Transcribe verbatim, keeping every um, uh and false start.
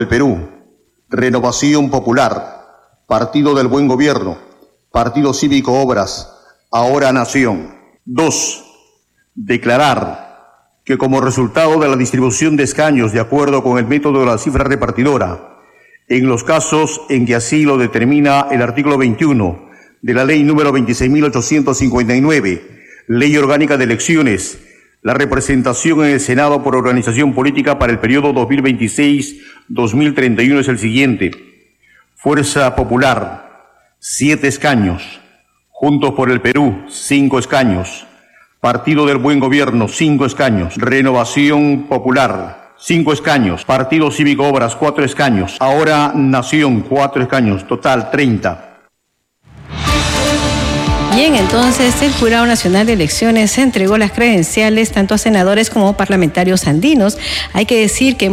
El Perú, Renovación Popular, Partido del Buen Gobierno, Partido Cívico Obras, ahora Nación. Dos, declarar que como resultado de la distribución de escaños de acuerdo con el método de la cifra repartidora, en los casos en que así lo determina el artículo veintiuno de la ley número veintiséis mil ochocientos cincuenta y nueve, Ley Orgánica de Elecciones, la representación en el Senado por organización política para el periodo dos mil veintiséis a dos mil treinta y uno es el siguiente. Fuerza Popular, siete escaños. Juntos por el Perú, cinco escaños. Partido del Buen Gobierno, cinco escaños. Renovación Popular, cinco escaños. Partido Cívico Obras, cuatro escaños. Ahora Nación, cuatro escaños. Total, treinta. Bien, entonces el Jurado Nacional de Elecciones entregó las credenciales tanto a senadores como parlamentarios andinos. Hay que decir que